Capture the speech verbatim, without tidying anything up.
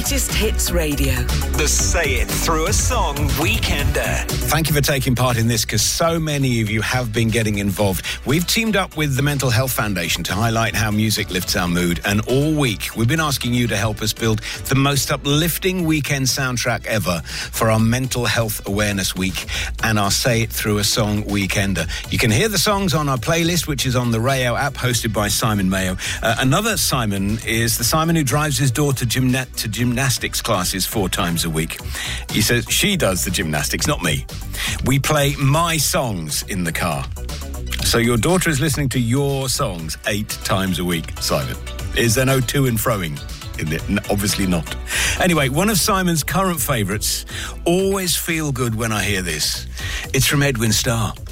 Greatest Hits Radio. The Say It Through a Song Weekender. Thank you for taking part in this, because so many of you have been getting involved. We've teamed up with the Mental Health Foundation to highlight how music lifts our mood, and all week we've been asking you to help us build the most uplifting weekend soundtrack ever for our Mental Health Awareness Week and our Say It Through a Song Weekender. You can hear the songs on our playlist, which is on the Rayo app, hosted by Simon Mayo. Uh, another Simon is the Simon who drives his daughter gymna- to gymnastics classes four times a week. He says she does the gymnastics, not me. We play my songs in the car. So your daughter is listening to your songs eight times a week, Simon. Is there no to and froing in it? No, obviously not. Anyway, one of Simon's current favourites, Always Feel Good When I Hear This. It's from Edwin Starr.